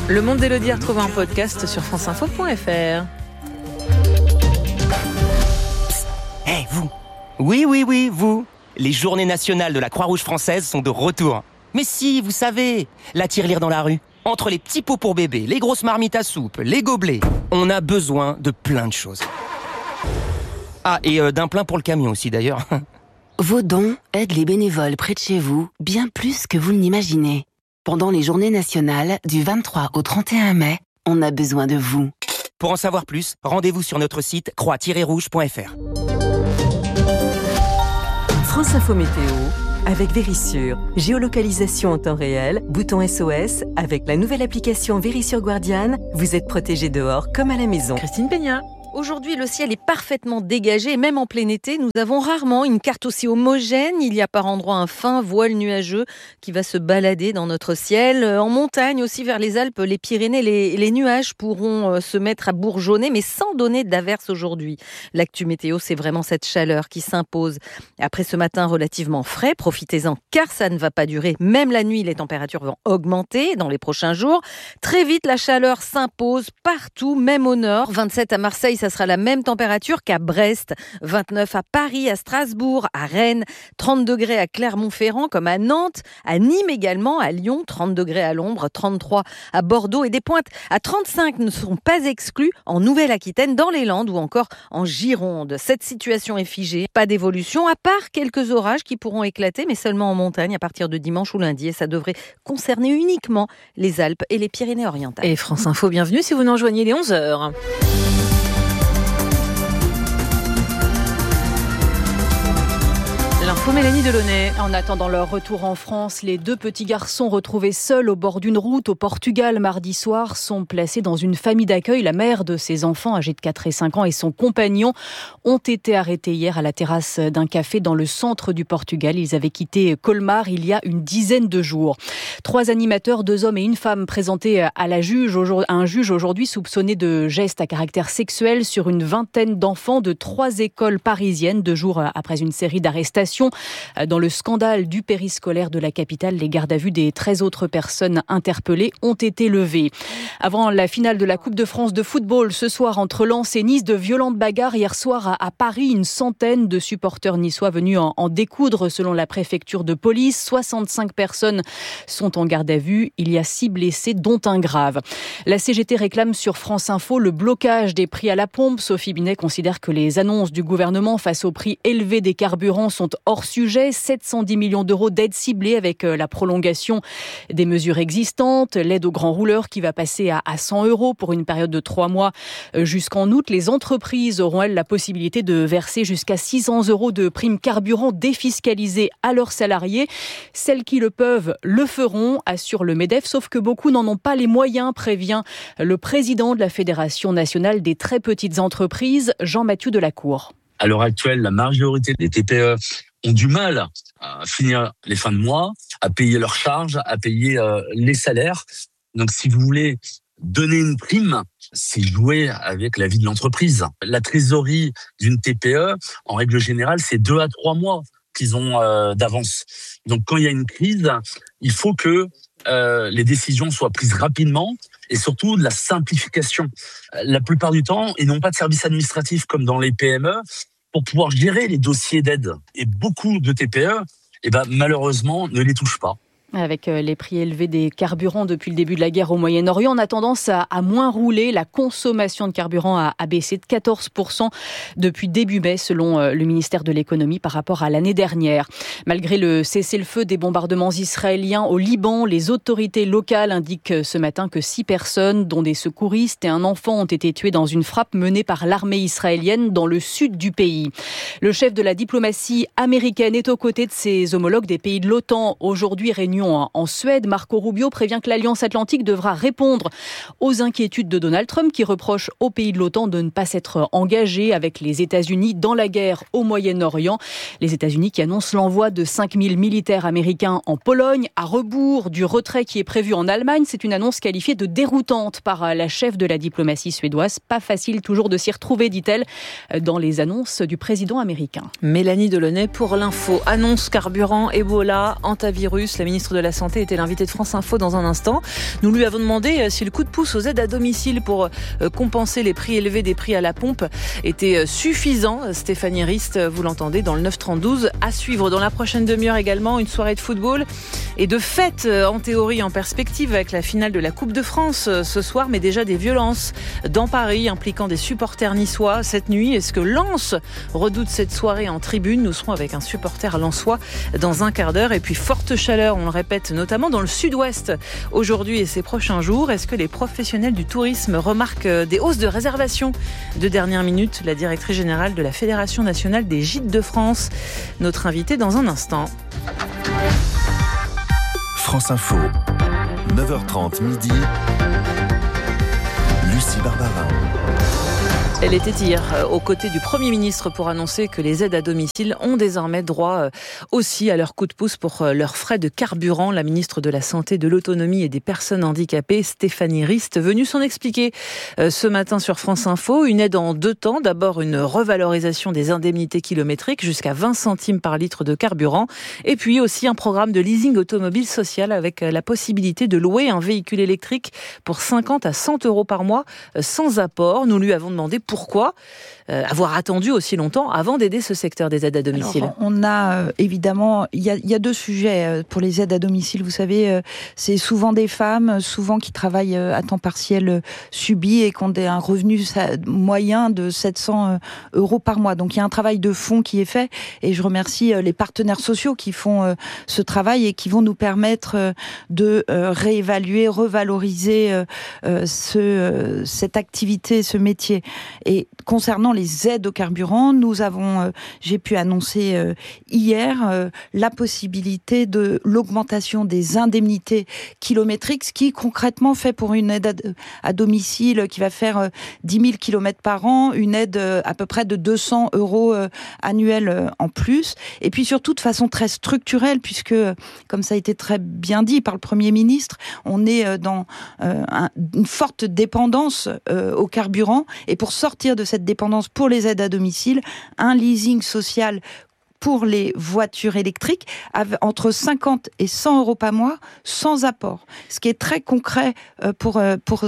Le Monde d'Élodie, retrouve un podcast sur franceinfo.fr. Vous. Oui, vous. Les journées nationales de la Croix-Rouge française sont de retour. Mais si, vous savez, la tirelire dans la rue. Entre les petits pots pour bébé, les grosses marmites à soupe, les gobelets, on a besoin de plein de choses. Ah, et d'un plein pour le camion aussi d'ailleurs. Vos dons aident les bénévoles près de chez vous bien plus que vous ne l'imaginez. Pendant les journées nationales, du 23 au 31 mai, on a besoin de vous. Pour en savoir plus, rendez-vous sur notre site croix-rouge.fr. France Info Météo avec Vérissure. Géolocalisation en temps réel, bouton SOS. Avec la nouvelle application Vérissure Guardian, vous êtes protégé dehors comme à la maison. Christine Peña. Aujourd'hui, le ciel est parfaitement dégagé et même en plein été, nous avons rarement une carte aussi homogène. Il y a par endroits un fin voile nuageux qui va se balader dans notre ciel. En montagne aussi, vers les Alpes, les Pyrénées, les nuages pourront se mettre à bourgeonner, mais sans donner d'averse aujourd'hui. L'actu météo, c'est vraiment cette chaleur qui s'impose. Après ce matin relativement frais, profitez-en car ça ne va pas durer. Même la nuit, les températures vont augmenter dans les prochains jours. Très vite, la chaleur s'impose partout, même au nord. 27 à Marseille, ça sera la même température qu'à Brest, 29 à Paris, à Strasbourg, à Rennes, 30 degrés à Clermont-Ferrand comme à Nantes, à Nîmes également, à Lyon, 30 degrés à l'ombre, 33 à Bordeaux et des pointes à 35 ne seront pas exclues en Nouvelle-Aquitaine, dans les Landes ou encore en Gironde. Cette situation est figée, pas d'évolution à part quelques orages qui pourront éclater mais seulement en montagne à partir de dimanche ou lundi et ça devrait concerner uniquement les Alpes et les Pyrénées-Orientales. Et France Info, bienvenue si vous nous rejoignez les 11h. L'info Mélanie Delaunay. En attendant leur retour en France, les deux petits garçons retrouvés seuls au bord d'une route au Portugal mardi soir sont placés dans une famille d'accueil. La mère de ces enfants âgés de 4 et 5 ans et son compagnon ont été arrêtés hier à la terrasse d'un café dans le centre du Portugal. Ils avaient quitté Colmar il y a une dizaine de jours. 3 animateurs, 2 hommes et une femme présentés à un juge aujourd'hui soupçonnés de gestes à caractère sexuel sur une vingtaine d'enfants de 3 écoles parisiennes 2 jours après une série d'arrestations. Dans le scandale du périscolaire de la capitale, les gardes à vue des 13 autres personnes interpellées ont été levées. Avant la finale de la Coupe de France de football, ce soir entre Lens et Nice, de violentes bagarres. Hier soir à Paris, une centaine de supporters niçois venus en découdre selon la préfecture de police. 65 personnes sont en garde à vue. Il y a 6 blessés, dont un grave. La CGT réclame sur France Info le blocage des prix à la pompe. Sophie Binet considère que les annonces du gouvernement face au prix élevé des carburants sont hors sujet. 710 millions d'euros d'aide ciblée avec la prolongation des mesures existantes, l'aide aux grands rouleurs qui va passer à 100 € pour une période de 3 mois jusqu'en août. Les entreprises auront, elles, la possibilité de verser jusqu'à 600 € de primes carburant défiscalisées à leurs salariés. Celles qui le peuvent le feront, assure le MEDEF, sauf que beaucoup n'en ont pas les moyens, prévient le président de la Fédération nationale des très petites entreprises, Jean-Mathieu Delacour. À l'heure actuelle, la majorité des TPE ont du mal à finir les fins de mois, à payer leurs charges, à payer les salaires. Donc, si vous voulez donner une prime, c'est jouer avec la vie de l'entreprise. La trésorerie d'une TPE, en règle générale, c'est 2 à 3 mois qu'ils ont d'avance. Donc, quand il y a une crise, il faut que les décisions soient prises rapidement et surtout de la simplification. La plupart du temps, ils n'ont pas de service administratif comme dans les PME pour pouvoir gérer les dossiers d'aide. Et beaucoup de TPE, malheureusement, ne les touchent pas. Avec les prix élevés des carburants depuis le début de la guerre au Moyen-Orient, on a tendance à moins rouler. La consommation de carburant a baissé de 14% depuis début mai, selon le ministère de l'économie par rapport à l'année dernière. Malgré le cessez-le-feu des bombardements israéliens au Liban, les autorités locales indiquent ce matin que 6 personnes, dont des secouristes et un enfant, ont été tuées dans une frappe menée par l'armée israélienne dans le sud du pays. Le chef de la diplomatie américaine est aux côtés de ses homologues des pays de l'OTAN. Aujourd'hui, réunion en Suède, Marco Rubio prévient que l'Alliance Atlantique devra répondre aux inquiétudes de Donald Trump qui reproche aux pays de l'OTAN de ne pas s'être engagés avec les États-Unis dans la guerre au Moyen-Orient. Les États-Unis qui annoncent l'envoi de 5000 militaires américains en Pologne, à rebours du retrait qui est prévu en Allemagne. C'est une annonce qualifiée de déroutante par la chef de la diplomatie suédoise. Pas facile toujours de s'y retrouver, dit-elle, dans les annonces du président américain. Mélanie Delaunay pour l'info. Annonce carburant, Ebola, hantavirus. La ministre ministre de la Santé était l'invité de France Info dans un instant. Nous lui avons demandé si le coup de pouce aux aides à domicile pour compenser les prix élevés des prix à la pompe était suffisant. Stéphanie Rist, vous l'entendez dans le 9-32. À suivre dans la prochaine demi-heure également, une soirée de football et de fête en théorie en perspective avec la finale de la Coupe de France ce soir, mais déjà des violences dans Paris impliquant des supporters niçois cette nuit. Est-ce que Lens redoute cette soirée en tribune? Nous serons avec un supporter lensois dans un quart d'heure. Et puis forte chaleur, on le répète, notamment dans le sud-ouest aujourd'hui et ces prochains jours. Est-ce que les professionnels du tourisme remarquent des hausses de réservations de dernière minute? La directrice générale de la Fédération nationale des gîtes de France, notre invitée dans un instant. France Info, 9h30 midi, Lucie Barbarin. Elle était hier aux côtés du Premier ministre pour annoncer que les aides à domicile ont désormais droit aussi à leur coup de pouce pour leurs frais de carburant. La ministre de la Santé, de l'Autonomie et des Personnes handicapées, Stéphanie Rist, venue s'en expliquer ce matin sur France Info. Une aide en 2 temps. D'abord, une revalorisation des indemnités kilométriques jusqu'à 20 centimes par litre de carburant. Et puis aussi un programme de leasing automobile social avec la possibilité de louer un véhicule électrique pour 50 à 100 euros par mois sans apport. Nous lui avons demandé pourquoi avoir attendu aussi longtemps avant d'aider ce secteur des aides à domicile. Alors, on a évidemment, il y a 2 sujets pour les aides à domicile. Vous savez, c'est souvent des femmes, souvent qui travaillent à temps partiel subi et qui ont un revenu moyen de 700 euros par mois. Donc il y a un travail de fond qui est fait et je remercie les partenaires sociaux qui font ce travail et qui vont nous permettre de réévaluer, revaloriser cette activité, ce métier. Et concernant les aides au carburant, j'ai pu annoncer hier la possibilité de l'augmentation des indemnités kilométriques, ce qui concrètement fait pour une aide à domicile qui va faire 10 000 km par an, une aide à peu près de 200 euros annuels en plus. Et puis surtout de façon très structurelle, puisque, comme ça a été très bien dit par le Premier ministre, on est dans une forte dépendance au carburant. Et pour sortir de cette dépendance pour les aides à domicile, un leasing social pour les voitures électriques entre 50 et 100 euros par mois sans apport. Ce qui est très concret pour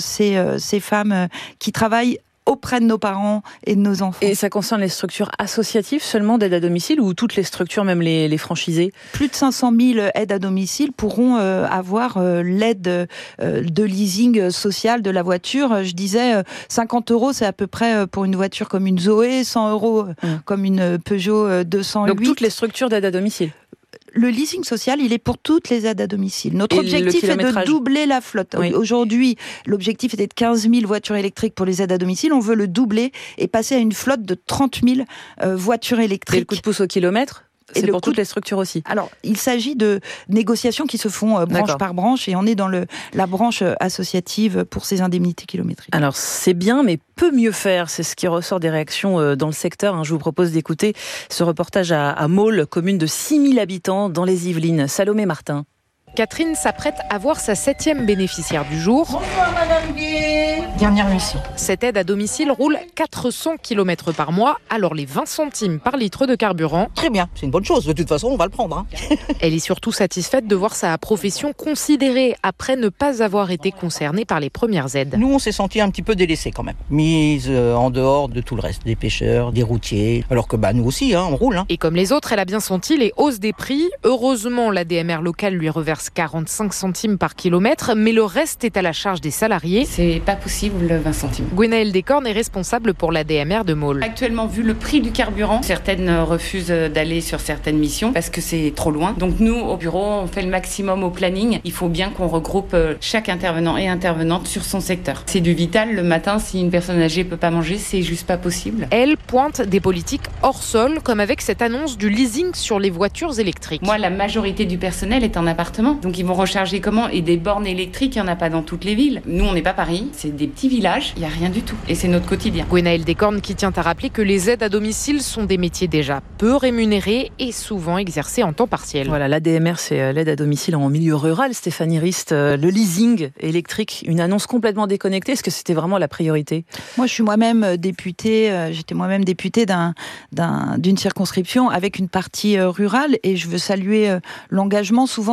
ces femmes qui travaillent auprès de nos parents et de nos enfants. Et ça concerne les structures associatives seulement d'aide à domicile ou toutes les structures, même les franchisés? Plus de 500 000 aides à domicile pourront avoir l'aide de leasing social de la voiture. Je disais 50 euros, c'est à peu près pour une voiture comme une Zoé, 100 euros comme une Peugeot 208. Donc toutes les structures d'aide à domicile? Le leasing social, il est pour toutes les aides à domicile. Notre objectif est de doubler la flotte. Oui. Aujourd'hui, l'objectif était de 15 000 voitures électriques pour les aides à domicile. On veut le doubler et passer à une flotte de 30 000 voitures électriques. Et le coup de pouce au kilomètre ? C'est pour toutes les structures aussi. Alors, il s'agit de négociations qui se font branche par branche et on est dans la branche associative pour ces indemnités kilométriques. Alors, c'est bien, mais peut mieux faire. C'est ce qui ressort des réactions dans le secteur. Je vous propose d'écouter ce reportage à Maule, commune de 6 000 habitants dans les Yvelines. Salomé Martin. Catherine s'apprête à voir sa 7e bénéficiaire du jour. Bonjour Madame Gué. Dernière mission. Cette aide à domicile roule 400 km par mois, alors les 20 centimes par litre de carburant. Très bien, c'est une bonne chose. De toute façon, on va le prendre. Elle est surtout satisfaite de voir sa profession considérée après ne pas avoir été concernée par les premières aides. Nous, on s'est sentis un petit peu délaissés quand même. Mise en dehors de tout le reste, des pêcheurs, des routiers. Alors que nous aussi, on roule. Et comme les autres, elle a bien senti les hausses des prix. Heureusement, la DMR locale lui reverse 45 centimes par kilomètre, mais le reste est à la charge des salariés. C'est pas possible, 20 centimes. Gwenaëlle Descornes est responsable pour la DMR de Maule. Actuellement, vu le prix du carburant, certaines refusent d'aller sur certaines missions parce que c'est trop loin. Donc nous, au bureau, on fait le maximum au planning. Il faut bien qu'on regroupe chaque intervenant et intervenante sur son secteur. C'est du vital. Le matin, si une personne âgée peut pas manger, c'est juste pas possible. Elle pointe des politiques hors sol, comme avec cette annonce du leasing sur les voitures électriques. Moi, la majorité du personnel est en appartement. Donc ils vont recharger comment ? Et des bornes électriques, il n'y en a pas dans toutes les villes. Nous, on n'est pas Paris, c'est des petits villages, il n'y a rien du tout. Et c'est notre quotidien. Gwenaëlle Descornes qui tient à rappeler que les aides à domicile sont des métiers déjà peu rémunérés et souvent exercés en temps partiel. Voilà, l'ADMR, c'est l'aide à domicile en milieu rural. Stéphanie Rist, le leasing électrique, une annonce complètement déconnectée. Est-ce que c'était vraiment la priorité ? Moi, je suis moi-même députée, j'étais moi-même députée d'une circonscription avec une partie rurale et je veux saluer l'engagement souvent des élus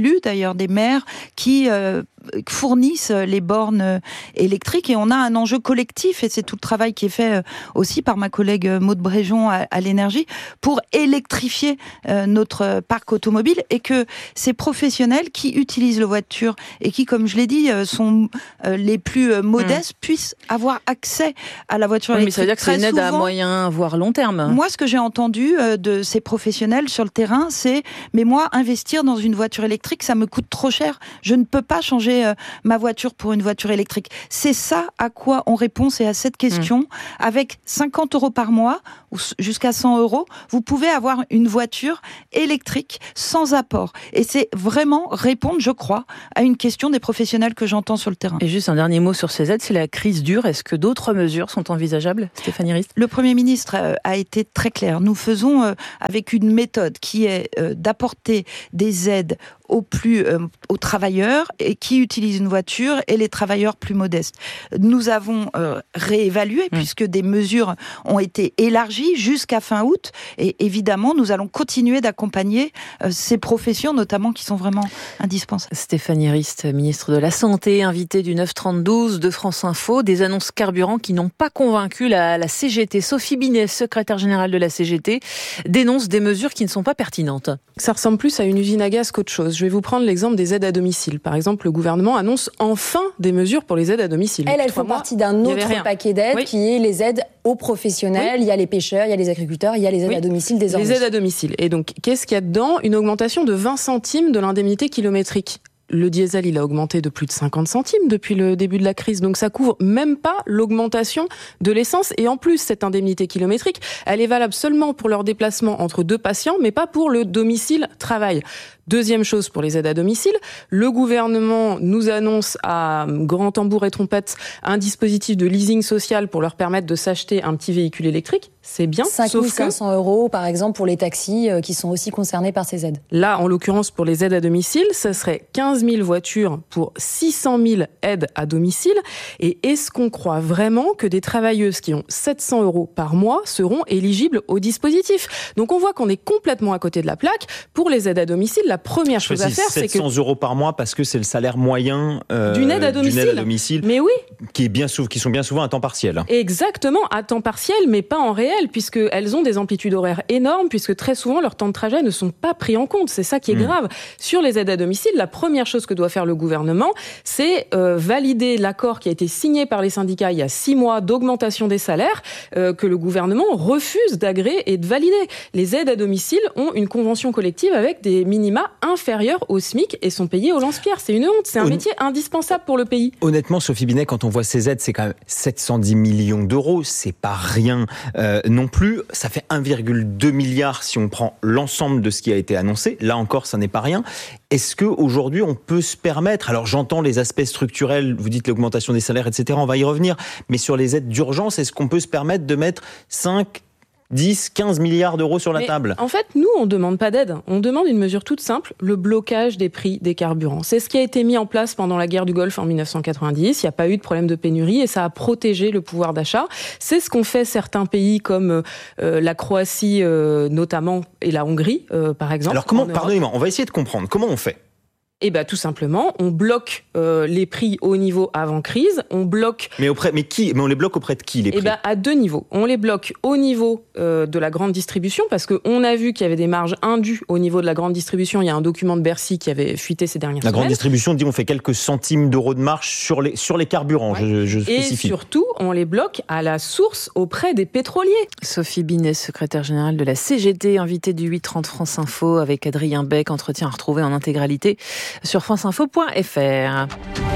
élus, d'ailleurs des maires, qui fournissent les bornes électriques, et on a un enjeu collectif, et c'est tout le travail qui est fait aussi par ma collègue Maude Bréjon à l'énergie, pour électrifier notre parc automobile, et que ces professionnels qui utilisent la voiture et qui, comme je l'ai dit, sont les plus modestes, puissent avoir accès à la voiture électrique. Mais ça veut dire que c'est une aide à moyen, voire long terme. Moi, ce que j'ai entendu de ces professionnels sur le terrain, c'est « mais moi, investir dans une voiture électrique, ça me coûte trop cher. Je ne peux pas changer ma voiture pour une voiture électrique. » C'est ça à quoi on répond, c'est à cette question. Avec 50 € par mois, ou jusqu'à 100 €, vous pouvez avoir une voiture électrique sans apport. Et c'est vraiment répondre, je crois, à une question des professionnels que j'entends sur le terrain. Et juste un dernier mot sur ces aides, si la crise dure, est-ce que d'autres mesures sont envisageables, Stéphanie Rist ? Le Premier ministre a été très clair. Nous faisons avec une méthode qui est d'apporter des aides aux travailleurs et qui utilisent une voiture et les travailleurs plus modestes. Nous avons réévalué puisque des mesures ont été élargies jusqu'à fin août, et évidemment nous allons continuer d'accompagner ces professions notamment qui sont vraiment indispensables. Stéphanie Rist, ministre de la Santé, invitée du 9-30-12 de France Info. Des annonces carburant qui n'ont pas convaincu la CGT. Sophie Binet, secrétaire générale de la CGT, dénonce des mesures qui ne sont pas pertinentes. Ça ressemble plus à une usine à gaz qu'autre chose. Je vais vous prendre l'exemple des aides à domicile. Par exemple, le gouvernement annonce enfin des mesures pour les aides à domicile. Elles font partie d'un autre paquet d'aides qui est les aides aux professionnels. Il y a les pêcheurs, il y a les agriculteurs, il y a les aides à domicile désormais. Les aides à domicile. Et donc, qu'est-ce qu'il y a dedans ? Une augmentation de 20 centimes de l'indemnité kilométrique. Le diesel, il a augmenté de plus de 50 centimes depuis le début de la crise. Donc ça couvre même pas l'augmentation de l'essence. Et en plus, cette indemnité kilométrique, elle est valable seulement pour leur déplacement entre deux patients, mais pas pour le domicile-travail. Deuxième chose pour les aides à domicile, le gouvernement nous annonce à grand tambour et trompette un dispositif de leasing social pour leur permettre de s'acheter un petit véhicule électrique. C'est bien, 5 500 € par exemple pour les taxis qui sont aussi concernés par ces aides. Là, en l'occurrence, pour les aides à domicile, ça serait 15 000 voitures pour 600 000 aides à domicile. Et est-ce qu'on croit vraiment que des travailleuses qui ont 700 € par mois seront éligibles au dispositif ? Donc on voit qu'on est complètement à côté de la plaque. Pour les aides à domicile, la première chose à faire, c'est que 700 € par mois parce que c'est le salaire moyen d'une aide à domicile. Mais oui, qui sont bien souvent à temps partiel. Exactement, à temps partiel, mais pas en réel, puisqu'elles ont des amplitudes horaires énormes, puisque très souvent leurs temps de trajet ne sont pas pris en compte. C'est ça qui est grave. Sur les aides à domicile, la première chose que doit faire le gouvernement, c'est valider l'accord qui a été signé par les syndicats il y a 6 mois d'augmentation des salaires, que le gouvernement refuse d'agréer et de valider. Les aides à domicile ont une convention collective avec des minima inférieurs au SMIC et sont payés au lance-pierre. C'est une honte, c'est un métier indispensable pour le pays. Honnêtement, Sophie Binet, quand on voit ces aides, c'est quand même 710 millions d'euros, c'est pas rien non plus. Ça fait 1,2 milliard si on prend l'ensemble de ce qui a été annoncé. Là encore, ça n'est pas rien. Est-ce qu'aujourd'hui, on peut se permettre, alors j'entends les aspects structurels, vous dites l'augmentation des salaires, etc., on va y revenir, mais sur les aides d'urgence, est-ce qu'on peut se permettre de mettre 5, 10, 15 milliards d'euros sur la table. En fait, nous, on ne demande pas d'aide. On demande une mesure toute simple, le blocage des prix des carburants. C'est ce qui a été mis en place pendant la guerre du Golfe en 1990. Il n'y a pas eu de problème de pénurie et ça a protégé le pouvoir d'achat. C'est ce qu'ont fait certains pays comme la Croatie notamment et la Hongrie, par exemple. Alors comment, pardonnez-moi, on va essayer de comprendre. Comment on fait ? Eh ben, tout simplement, on bloque les prix au niveau avant crise, on bloque... Mais on les bloque auprès de qui, les prix ? Eh ben, à 2 niveaux. On les bloque au niveau de la grande distribution, parce qu'on a vu qu'il y avait des marges indues au niveau de la grande distribution. Il y a un document de Bercy qui avait fuité ces dernières semaines. La grande distribution dit on fait quelques centimes d'euros de marge sur les carburants, je spécifie. Et surtout, on les bloque à la source auprès des pétroliers. Sophie Binet, secrétaire générale de la CGT, invitée du 8-30 France Info avec Adrien Beck, entretien à retrouver en intégralité sur franceinfo.fr.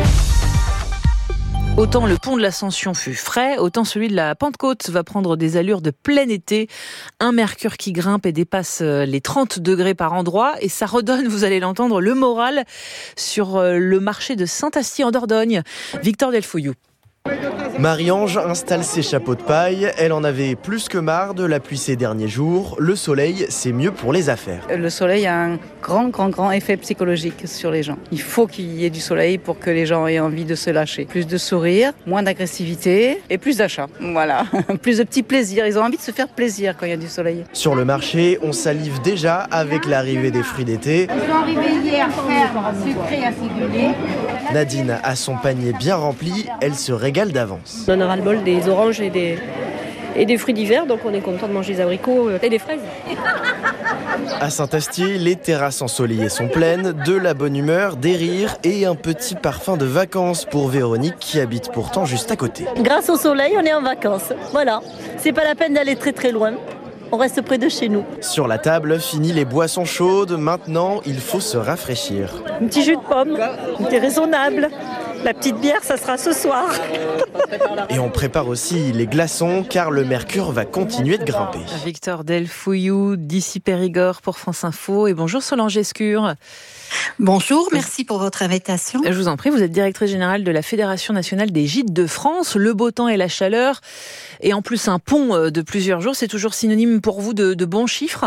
Autant le pont de l'Ascension fut frais, autant celui de la Pentecôte va prendre des allures de plein été. Un mercure qui grimpe et dépasse les 30 degrés par endroit. Et ça redonne, vous allez l'entendre, le moral sur le marché de Saint-Astier en Dordogne. Victor Delfouillou. Marie-Ange installe ses chapeaux de paille. Elle en avait plus que marre de la pluie ces derniers jours. Le soleil, c'est mieux pour les affaires. Le soleil a un grand effet psychologique sur les gens. Il faut qu'il y ait du soleil pour que les gens aient envie de se lâcher. Plus de sourires, moins d'agressivité et plus d'achats. Voilà, plus de petits plaisirs. Ils ont envie de se faire plaisir quand il y a du soleil. Sur le marché, on salive déjà avec l'arrivée des fruits d'été. Ils sont arrivés hier faire sucré acidulé. Nadine a son panier bien rempli. Elle se régale d'avance. On en a ras-le-bol des oranges et des fruits d'hiver, donc on est content de manger des abricots et des fraises. À Saint-Astier, les terrasses ensoleillées sont pleines, de la bonne humeur, des rires et un petit parfum de vacances pour Véronique qui habite pourtant juste à côté. Grâce au soleil, on est en vacances. Voilà, c'est pas la peine d'aller très loin. On reste près de chez nous. Sur la table, fini les boissons chaudes. Maintenant, il faut se rafraîchir. Un petit jus de pomme, c'est raisonnable. La petite bière, ça sera ce soir. Et on prépare aussi les glaçons car le mercure va continuer de grimper. Victor Delfouillou d'ici Périgord pour France Info. Et bonjour Solange Escure. Bonjour, merci pour votre invitation. Je vous en prie, vous êtes directrice générale de la Fédération nationale des gîtes de France. Le beau temps et la chaleur, et en plus un pont de plusieurs jours, c'est toujours synonyme pour vous de bons chiffres ?